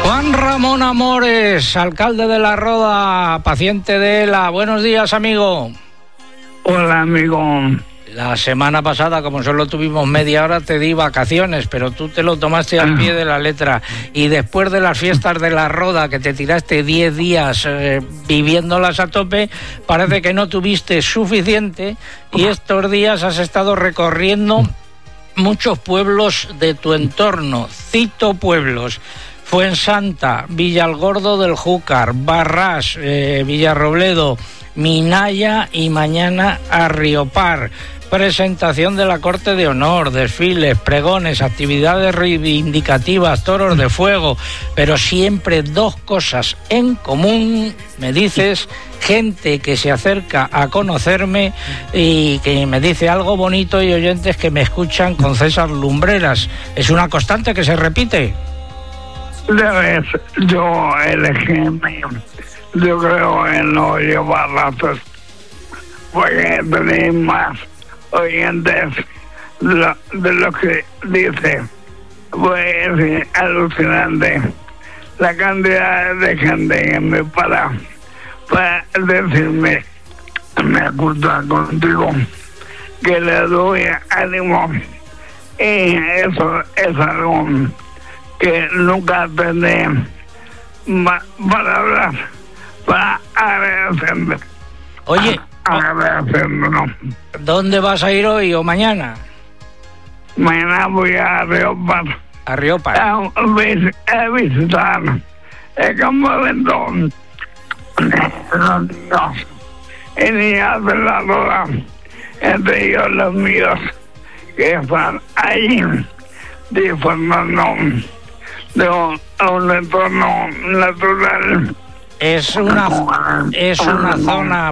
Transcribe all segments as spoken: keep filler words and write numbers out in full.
Juan Ramón Amores, alcalde de La Roda, paciente de ELA. Buenos días, amigo. Hola, amigo. La semana pasada, como solo tuvimos media hora, te di vacaciones, pero tú te lo tomaste al pie de la letra. Y después de las fiestas de La Roda, que te tiraste diez días eh, viviéndolas a tope, parece que no tuviste suficiente y estos días has estado recorriendo muchos pueblos de tu entorno. Cito pueblos: Fuensanta, Villalgordo del Júcar, Barrás, eh, Villarrobledo, Minaya y mañana Arriopar. Presentación de la Corte de Honor, desfiles, pregones, actividades reivindicativas, toros de fuego, pero siempre dos cosas en común, me dices: gente que se acerca a conocerme y que me dice algo bonito, y oyentes que me escuchan con César Lumbreras. ¿Es una constante que se repite? Debes, yo elegí, yo creo en no llevar las, porque tenéis más oyentes de lo, de lo que dice. Pues es alucinante la cantidad de gente que me para para decirme, me gusta contigo, que le doy ánimo, y eso es algo que nunca tendré para hablar, para agradecerme. Oye, agradecerme, ¿no? ¿Dónde vas a ir hoy o mañana? Mañana voy a Arriopar. A Arriopar. A, a visitar el campamento de los niños y niñas de La Roda, entre ellos los míos, que están allí disfrutando de un, un entorno natural. Es una, es una zona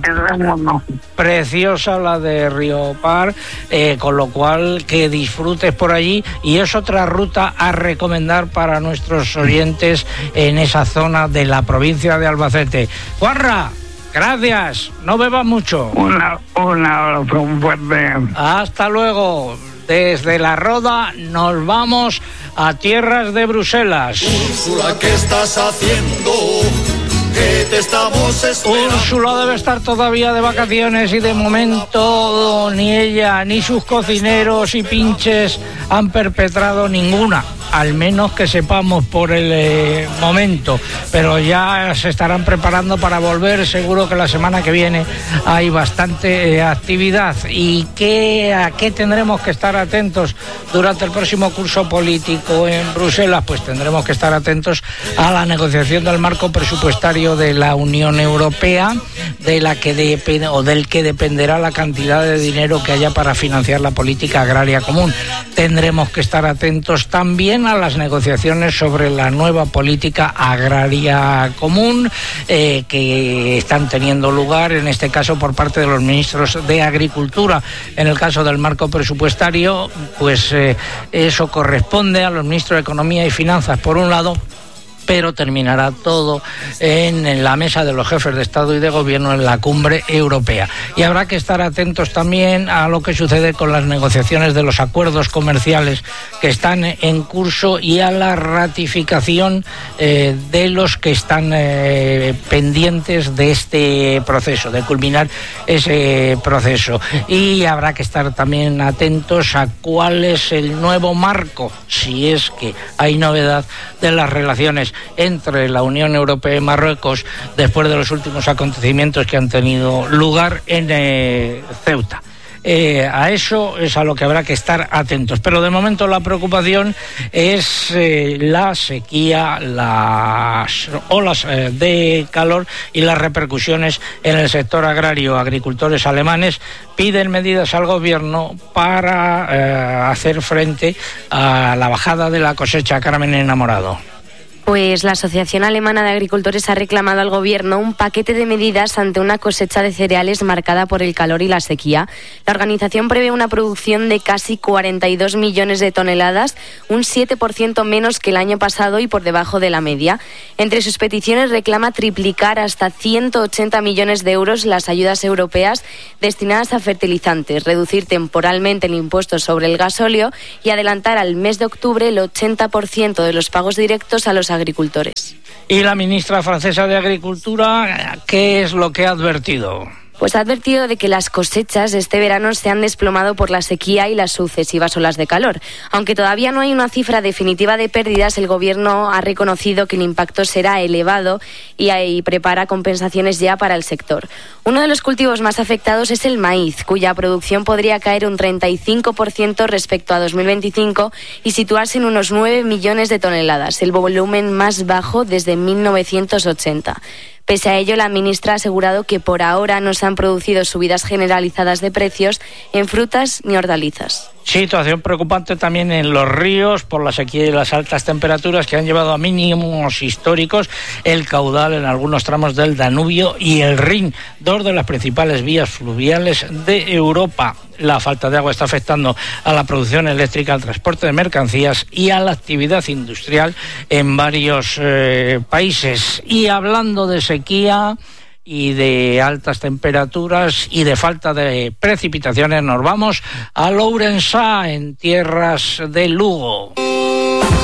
preciosa la de Arriopar, eh, con lo cual que disfrutes por allí, y es otra ruta a recomendar para nuestros oyentes en esa zona de la provincia de Albacete. Juanra, gracias, no bebas mucho. Una, un abrazo fuerte. Hasta luego. Desde La Roda nos vamos a tierras de Bruselas. Úrsula, ¿qué estás haciendo? Que te estamos esperando. Úrsula debe estar todavía de vacaciones y de momento ni ella ni sus cocineros y pinches han perpetrado ninguna, al menos que sepamos por el eh, momento, pero ya se estarán preparando para volver. Seguro que la semana que viene hay bastante eh, actividad. ¿Y qué, a qué tendremos que estar atentos durante el próximo curso político en Bruselas? Pues tendremos que estar atentos a la negociación del marco presupuestario de la Unión Europea, de la que depende, o del que dependerá la cantidad de dinero que haya para financiar la política agraria común. Tendremos que estar atentos también a las negociaciones sobre la nueva política agraria común eh, que están teniendo lugar, en este caso por parte de los ministros de Agricultura. En el caso del marco presupuestario, pues eh, eso corresponde a los ministros de Economía y Finanzas por un lado, pero terminará todo en la mesa de los jefes de Estado y de Gobierno en la cumbre europea. Y habrá que estar atentos también a lo que sucede con las negociaciones de los acuerdos comerciales que están en curso y a la ratificación eh, de los que están eh, pendientes de este proceso, de culminar ese proceso. Y habrá que estar también atentos a cuál es el nuevo marco, si es que hay novedad, de las relaciones entre la Unión Europea y Marruecos después de los últimos acontecimientos que han tenido lugar en eh, Ceuta. Eh, a eso es a lo que habrá que estar atentos. Pero de momento la preocupación es eh, la sequía, las olas eh, de calor y las repercusiones en el sector agrario. Agricultores alemanes piden medidas al gobierno para eh, hacer frente a la bajada de la cosecha. Carmen Enamorado. Pues la Asociación Alemana de Agricultores ha reclamado al Gobierno un paquete de medidas ante una cosecha de cereales marcada por el calor y la sequía. La organización prevé una producción de casi cuarenta y dos millones de toneladas, un siete por ciento menos que el año pasado y por debajo de la media. Entre sus peticiones reclama triplicar hasta ciento ochenta millones de euros las ayudas europeas destinadas a fertilizantes, reducir temporalmente el impuesto sobre el gasóleo y adelantar al mes de octubre el ochenta por ciento de los pagos directos a los agricultores. Y la ministra francesa de Agricultura, ¿qué es lo que ha advertido? Pues ha advertido de que las cosechas este verano se han desplomado por la sequía y las sucesivas olas de calor. Aunque todavía no hay una cifra definitiva de pérdidas, el Gobierno ha reconocido que el impacto será elevado y, y prepara compensaciones ya para el sector. Uno de los cultivos más afectados es el maíz, cuya producción podría caer un treinta y cinco por ciento respecto a dos mil veinticinco y situarse en unos nueve millones de toneladas, el volumen más bajo desde mil novecientos ochenta. Pese a ello, la ministra ha asegurado que por ahora no se han producido subidas generalizadas de precios en frutas ni hortalizas. Situación preocupante también en los ríos por la sequía y las altas temperaturas que han llevado a mínimos históricos el caudal en algunos tramos del Danubio y el Rin, dos de las principales vías fluviales de Europa. La falta de agua está afectando a la producción eléctrica, al transporte de mercancías y a la actividad industrial en varios eh, países. Y hablando de sequía y de altas temperaturas y de falta de precipitaciones, nos vamos a Lourensá, en tierras de Lugo.